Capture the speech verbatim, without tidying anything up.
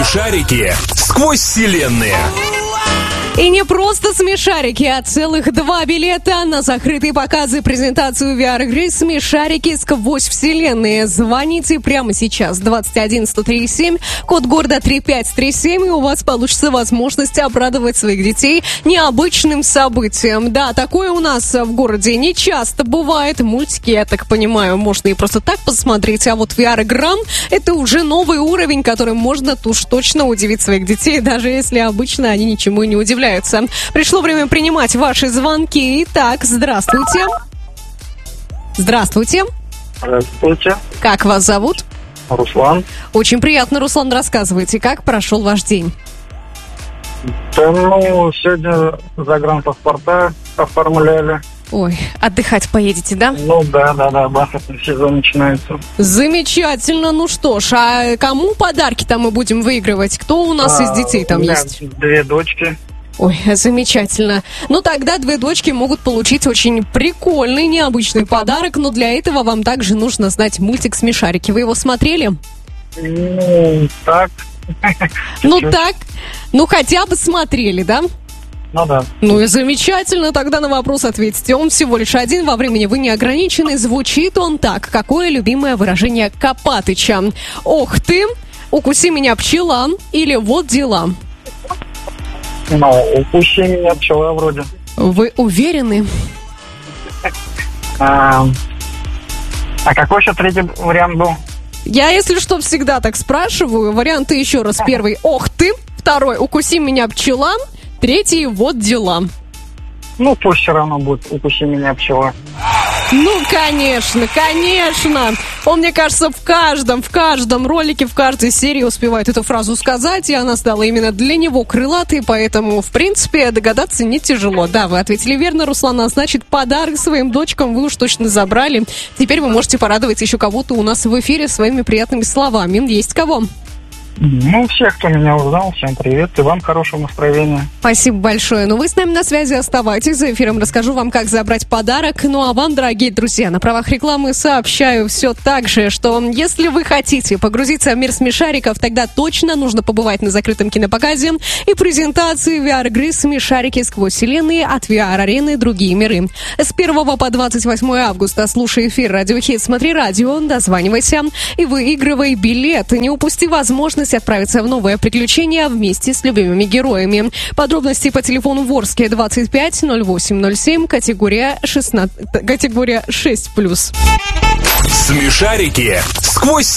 Смешарики сквозь вселенные. И не просто смешарики, а целых два билета на закрытые показы презентацию ви ар-игры «Смешарики сквозь вселенные». Звоните прямо сейчас. двадцать один сто тридцать семь, код города три пять три семь, и у вас получится возможность обрадовать своих детей необычным событием. Да, такое у нас в городе не часто бывает. Мультики, я так понимаю, можно и просто так посмотреть. А вот ви ар-игра — это уже новый уровень, которым можно уж точно удивить своих детей, даже если обычно они ничему не удивляются. Пришло время принимать ваши звонки. Итак, здравствуйте. Здравствуйте. Здравствуйте. Как вас зовут? Руслан. Очень приятно, Руслан. Рассказывайте, как прошел ваш день? Да, ну, сегодня загранпаспорта оформляли. Ой, отдыхать поедете, да? Ну да, да, да, бархатный сезон начинается. Замечательно. Ну что ж, а кому подарки-то мы будем выигрывать? Кто у нас А, из детей там у меня есть? Две дочки. Ой, замечательно. Ну, тогда две дочки могут получить очень прикольный, необычный подарок, но для этого вам также нужно знать мультик «Смешарики». Вы его смотрели? Ну, так. Ну, так. Ну, хотя бы смотрели, да? Ну да. Ну и замечательно, тогда на вопрос ответьте. Он всего лишь один, во времени вы не ограничены. Звучит он так. Какое любимое выражение Копатыча? Ох ты, укуси меня, пчела, или вот дела? Ну, укуси меня, пчела вроде. Вы уверены? А, а какой еще третий вариант был? Я, если что, всегда так спрашиваю. Варианты еще раз. Первый — ох ты. Второй — укуси меня, пчела. Третий — вот дела. Ну, пусть все равно будет укуси меня, пчела. Ну, конечно, конечно. Он, мне кажется, в каждом, в каждом ролике, в каждой серии успевает эту фразу сказать, и она стала именно для него крылатой, поэтому, в принципе, догадаться не тяжело. Да, вы ответили верно, Руслан, а значит, подарок своим дочкам вы уж точно забрали. Теперь вы можете порадовать еще кого-то у нас в эфире своими приятными словами. Есть кого? Ну, всех, кто меня узнал, всем привет, и вам хорошего настроения. Спасибо большое. Ну, вы с нами на связи, оставайтесь. За эфиром расскажу вам, как забрать подарок. Ну, а вам, дорогие друзья, на правах рекламы сообщаю все так же, что если вы хотите погрузиться в мир смешариков, тогда точно нужно побывать на закрытом кинопоказе и презентации ви ар-игры «Смешарики сквозь вселенные» от ви ар-арены «Другие миры». С первого по двадцать восьмое августа слушай эфир «Радиохит», смотри радио, дозванивайся и выигрывай билет. Не упусти возможность отправиться в новое приключение вместе с любимыми героями. Подробности по телефону Ворске двадцать пять ноль восемь ноль семь, категория шестнадцать, категория шесть плюс. Смешарики сквозь